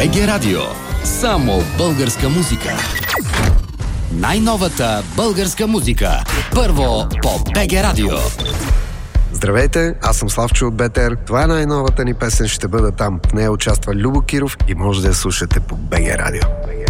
БГ Радио. Само българска музика. Най-новата българска музика. Първо по БГ Радио. Здравейте, аз съм Славчо от БТР. Това е най-новата ни песен, ще бъда там. В нея участва Любо Киров и може да я слушате по БГ Радио.